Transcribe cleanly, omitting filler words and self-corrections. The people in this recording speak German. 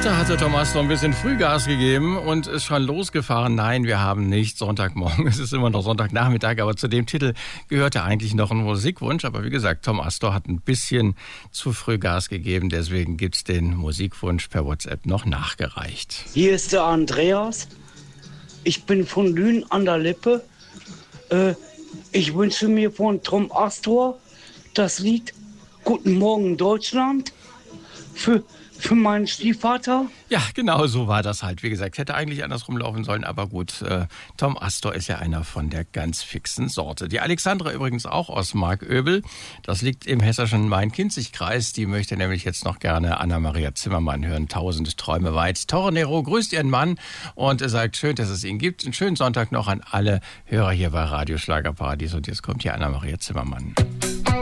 Heute hatte Thomas noch ein bisschen Frühgas gegeben und ist schon losgefahren. Nein, wir haben nicht Sonntagmorgen. Es ist immer noch Sonntagnachmittag, aber zu dem Titel gehörte eigentlich noch ein Musikwunsch. Aber wie gesagt, Tom Astor hat ein bisschen zu früh Gas gegeben. Deswegen gibt's den Musikwunsch per WhatsApp noch nachgereicht. Hier ist der Andreas. Ich bin von Lünen an der Lippe. Ich wünsche mir von Tom Astor das Lied Guten Morgen Deutschland für meinen Stiefvater. Ja, genau so war das halt. Wie gesagt, hätte eigentlich andersrum laufen sollen, aber gut, Tom Astor ist ja einer von der ganz fixen Sorte. Die Alexandra übrigens auch aus Marköbel. Das liegt im hessischen Main-Kinzig-Kreis. Die möchte nämlich jetzt noch gerne Anna-Maria Zimmermann hören. 1000 Träume weit. Tornero grüßt ihren Mann und sagt, schön, dass es ihn gibt. Einen schönen Sonntag noch an alle Hörer hier bei Radio Schlagerparadies. Und jetzt kommt hier Anna-Maria Zimmermann.